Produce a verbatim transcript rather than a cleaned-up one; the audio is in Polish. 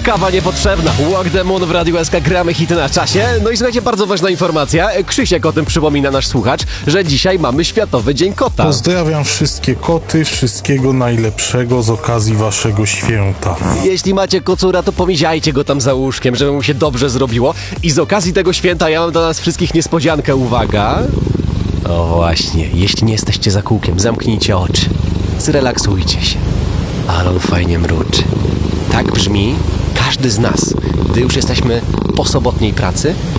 kawa niepotrzebna. Walk the Moon w Radiu S K, gramy hity na czasie. No i słuchajcie, bardzo ważna informacja. Krzysiek o tym przypomina, nasz słuchacz, że dzisiaj mamy Światowy Dzień Kota. Pozdrawiam wszystkie koty, wszystkiego najlepszego z okazji waszego święta. Jeśli macie kocura, to pomiziajcie go tam za łóżkiem, żeby mu się dobrze zrobiło. I z okazji tego święta ja mam dla nas wszystkich niespodziankę. Uwaga. O właśnie, jeśli nie jesteście za kółkiem, zamknijcie oczy. Zrelaksujcie się. Ale on fajnie mruczy. Tak brzmi każdy z nas, gdy już jesteśmy po sobotniej pracy